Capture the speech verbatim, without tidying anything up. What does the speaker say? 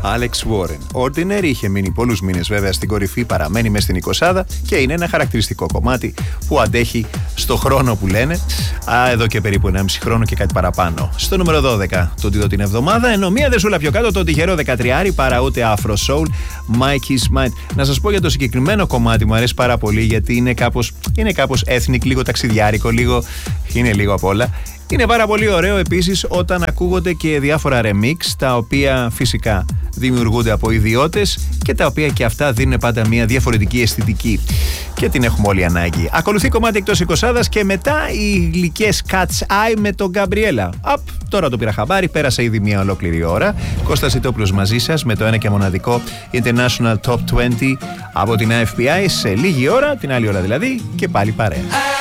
Alex Warren. Ordinary είχε μείνει πολλούς μήνες βέβαια στην κορυφή, παραμένει μες στην εικοσάδα και είναι ένα χαρακτηριστικό κομμάτι που αντέχει στο χρόνο που λένε. Α, εδώ και περίπου ενάμιση χρόνο και κάτι παραπάνω. Στο νούμερο δώδεκα το ντύδο την εβδομάδα, ενώ μία δεσούλα πιο κάτω το τυχερό δεκατριάρι παρά ούτε Afro Soul, Mikey's Mind. Να σας πω για το συγκεκριμένο κομμάτι, μου αρέσει πάρα πολύ γιατί είναι κάπως, είναι κάπως ethnic, λίγο ταξιδιάρικο, λίγο, είναι λίγο απ' όλα. Είναι πάρα πολύ ωραίο επίσης όταν ακούγονται και διάφορα remix, τα οποία φυσικά δημιουργούνται από ιδιώτες και τα οποία και αυτά δίνουν πάντα μια διαφορετική αισθητική και την έχουμε όλοι ανάγκη. Ακολουθεί κομμάτι εκτός εικοσάδας και μετά οι γλυκές Cat's Eye με τον Γκαμπριέλα. Απ, τώρα το πήρα χαμπάρι, πέρασε ήδη μια ολόκληρη ώρα. Κώστας Ιτόπουλος μαζί σας με το ένα και μοναδικό International Top είκοσι από την εφ μπι άι σε λίγη ώρα, την άλλη ώρα δηλαδή, και πάλι παρέα.